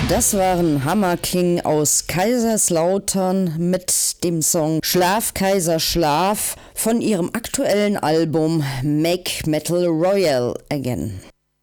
Das waren Hammer King aus Kaiserslautern mit dem Song Schlaf Kaiser Schlaf von ihrem aktuellen Album Make Metal Royal Again.